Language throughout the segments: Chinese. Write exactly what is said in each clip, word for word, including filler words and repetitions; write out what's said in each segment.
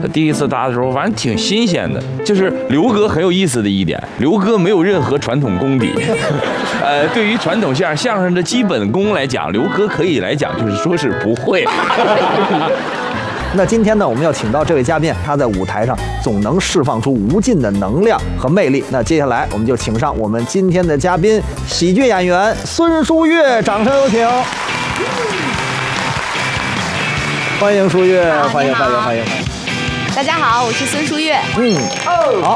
第一次搭的时候，反正挺新鲜的。就是刘哥很有意思的一点，刘哥没有任何传统功底。呃，对于传统相声相声的基本功来讲，刘哥可以来讲就是说是不会。 那今天呢，我们要请到这位嘉宾，他在舞台上总能释放出无尽的能量和魅力。那接下来我们就请上我们今天的嘉宾，喜剧演员孙书岳，掌声有请。欢迎书岳，欢迎欢迎欢迎！ 大家好，我是孙书岳。 嗯，好。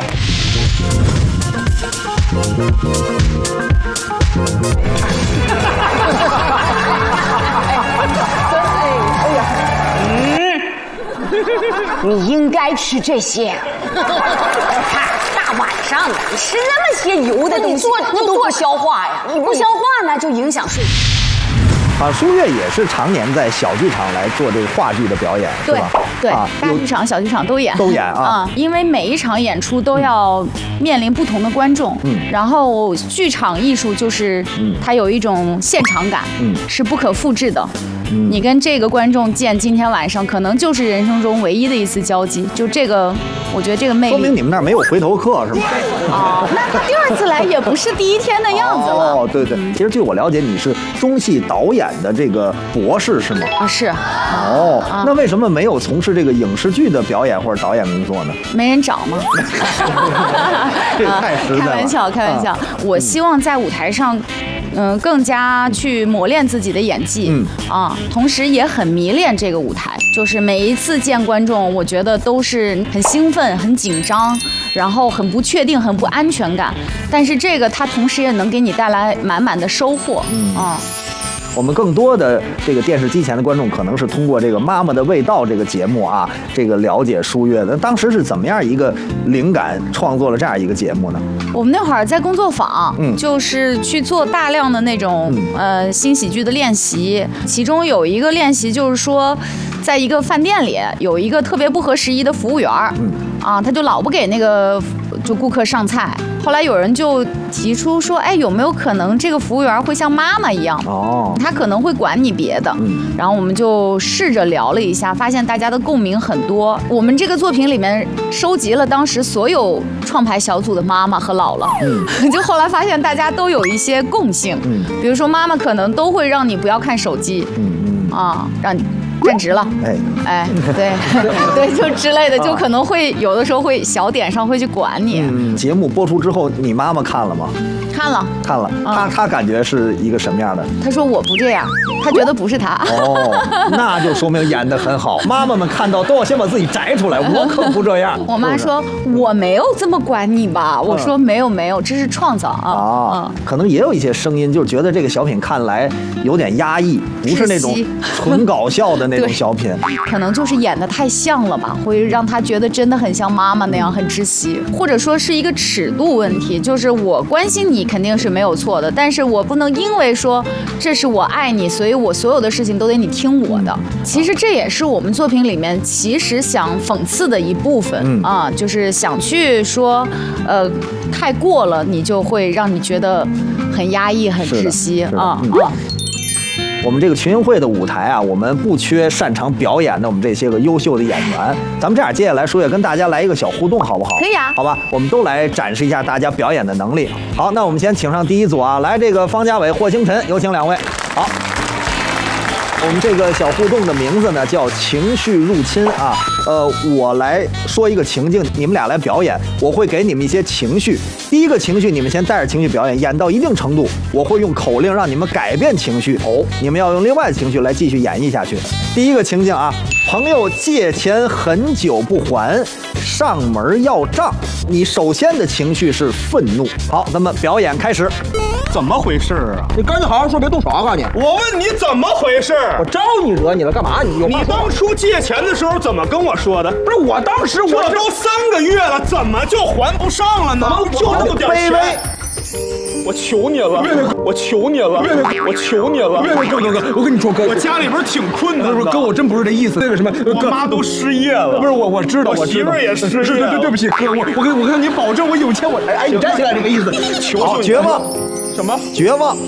你应该吃这些。看大晚上的，你吃那么些油的东西，你不做消化呀？你不消化呢，就影响睡眠。 啊，书岳也是常年在小剧场来做这个话剧的表演，是吧？ 对，啊、大剧场、小剧场都演， 都演啊、 嗯。因为每一场演出都要面临不同的观众，嗯，然后剧场艺术就是，嗯，它有一种现场感，嗯，是不可复制的。嗯、你跟这个观众见，今天晚上可能就是人生中唯一的一次交集，就这个，我觉得这个魅力。 说明你们那儿没有回头客是吗？ 哦，那他第二次来也不是第一天的样子了。 哦，对对，嗯、其实据我了解，你是中戏导演的这个博士是吗？ 啊，是。 哦，啊、那为什么没有从事这个影视剧的表演或者导演工作呢？ 没人找吗？ 这太实在了。 开玩笑，开玩笑。啊、我希望在舞台上。嗯，更加去磨练自己的演技，嗯啊，同时也很迷恋这个舞台。就是每一次见观众，我觉得都是很兴奋、很紧张，然后很不确定、很不安全感。但是这个它同时也能给你带来满满的收获，嗯啊。 我们更多的这个电视机前的观众，可能是通过这个《妈妈的味道》这个节目啊，这个了解书岳的。当时是怎么样一个灵感创作了这样一个节目呢？ 我们那会儿在工作坊，嗯，就是去做大量的那种、嗯、呃新喜剧的练习，其中有一个练习就是说，在一个饭店里有一个特别不合时宜的服务员，嗯啊，他就老不给那个就顾客上菜。后来有人就提出说，哎，有没有可能这个服务员会像妈妈一样？哦，他可能会管你别的。嗯，然后我们就试着聊了一下，发现大家的共鸣很多。我们这个作品里面收集了当时所有创牌小组的妈妈和姥姥。嗯，就后来发现大家都有一些共性。嗯，比如说妈妈可能都会让你不要看手机。嗯嗯，啊，让你。站直了，哎哎，对对，就之类的，就可能会有的时候会小点上会去管你。 嗯，节目播出之后，你妈妈看了吗？ 看了， 看了。她她感觉是一个什么样的？ 她说我不这样，她觉得不是她。 哦，那就说明演得很好。妈妈们看到都要先把自己摘出来，我可不这样。 我妈说我没有这么管你吧？我说没有没有，这是创造啊。 啊，可能也有一些声音，就是觉得这个小品看来有点压抑，不是那种纯搞笑的那种小品。 可能就是演得太像了吧，会让他觉得真的很像妈妈那样，很窒息，或者说是一个尺度问题。就是我关心你肯定是没有错的，但是我不能因为说这是我爱你，所以我所有的事情都得你听我的。其实这也是我们作品里面其实想讽刺的一部分、嗯、啊，就是想去说，呃，太过了，你就会让你觉得很压抑、很窒息啊啊。 我们这个群英会的舞台啊，我们不缺擅长表演的我们这些个优秀的演员。咱们这样，接下来书岳跟大家来一个小互动，好不好？ 可以啊。 好吧，我们都来展示一下大家表演的能力。好，那我们先请上第一组啊，来这个方家伟、霍星辰，有请两位。好。我们这个小互动的名字呢叫情绪入侵啊，呃，我来说一个情境，你们俩来表演，我会给你们一些情绪。第一个情绪你们先带着情绪表演，演到一定程度，我会用口令让你们改变情绪，哦，你们要用另外的情绪来继续演绎下去。第一个情境啊，朋友借钱很久不还，上门要账，你首先的情绪是愤怒。好，咱们表演开始。 怎么回事啊？你赶紧好好说，别动手啊！告诉你， 我问你怎么回事？ 我招你惹你了？干嘛？你有你当初借钱的时候怎么跟我说的？ 不是我当时我这都三个月了，怎么就还不上了呢？就那么点钱。我求你了，我求你了，我求你了， 哥哥哥，我跟你说，哥， 我家里边挺困难的， 不是哥，我真不是这意思。那个什么， 我妈都失业了， 不是我，我知道， 我媳妇也失业了。 对对对不起，哥，我我跟我跟你保证，我有钱，我哎哎，你站起来这个意思， 求求你， 绝望， 什么绝望？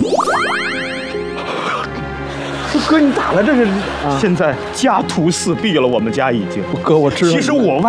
哥，你咋了？这是现在家徒四壁了，我们家已经。 哥，我知道。 其实我。